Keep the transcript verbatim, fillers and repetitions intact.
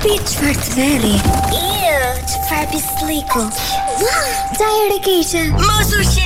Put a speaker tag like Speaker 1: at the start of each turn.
Speaker 1: Bi çfarë të veri?
Speaker 2: Jo, çfarë pisliku?
Speaker 1: Ca herë keqe.
Speaker 2: Mos u